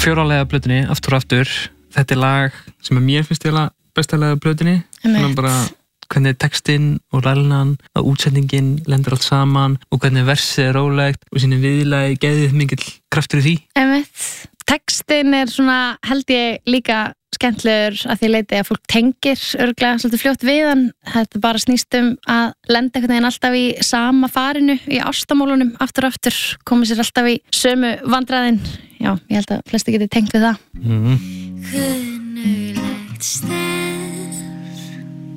4 lega plötunni aftur og aftur. Þetta lag sem mér finnst besta lega plötunni. Svona bara hvernig textinn og rælnan og útsendingin lendur allt saman og hvernig versið rólegt og sínu viðlagi geðið mikill kraftur í því. Textinn svona held ég líka skemmtilegur að því leiti að fólk tengir örugglega svolítið fljótt við hann. Þetta bara snýst að lenda einhvern veginn alltaf í sama farinu í ástamálunum aftur og aftur, komið sér alltaf í sömu vandræðin. Já, ég held að flesti geti tengt við það. Kunnulegt stef